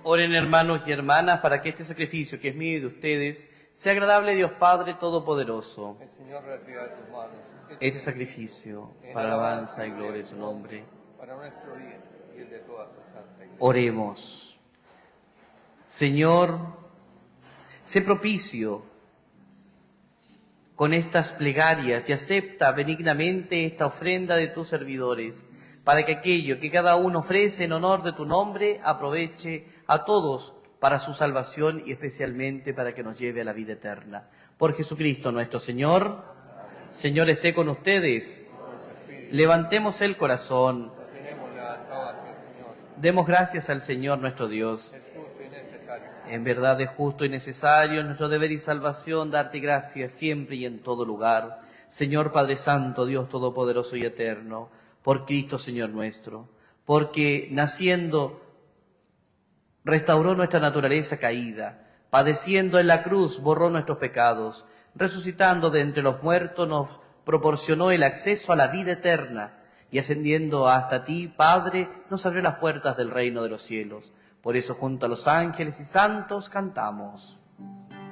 Oren, hermanos y hermanas, para que este sacrificio que es mío y de ustedes sea agradable a Dios Padre Todopoderoso. El Señor reciba de tus manos Este sacrificio, para alabanza y gloria de su nombre. para nuestro bien y el de toda su santa Iglesia. Oremos. Señor, sé propicio con estas plegarias y acepta benignamente esta ofrenda de tus servidores, para que aquello que cada uno ofrece en honor de tu nombre aproveche a todos para su salvación y especialmente para que nos lleve a la vida eterna. Por Jesucristo nuestro Señor. Señor, esté con ustedes. Levantemos el corazón. Lo tenemos levantado hacia el Señor. Demos gracias al Señor nuestro Dios. Es justo y necesario. En verdad es justo y necesario, nuestro deber y salvación, darte gracias siempre y en todo lugar. Señor Padre Santo, Dios Todopoderoso y Eterno, por Cristo Señor nuestro, porque naciendo restauró nuestra naturaleza caída, padeciendo en la cruz borró nuestros pecados, resucitando de entre los muertos nos proporcionó el acceso a la vida eterna y ascendiendo hasta ti, Padre, nos abrió las puertas del reino de los cielos. Por eso junto a los ángeles y santos cantamos.